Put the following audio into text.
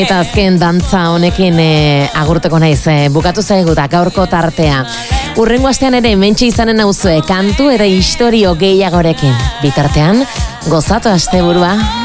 Eta azken dantza honekin agurteko naiz, bukatu zaigu da gaurko tartea. Urrengo astean ere mentxe izanen nauzue kantu eta historio gehiagorekin. Bitartean, gozatu asteburua.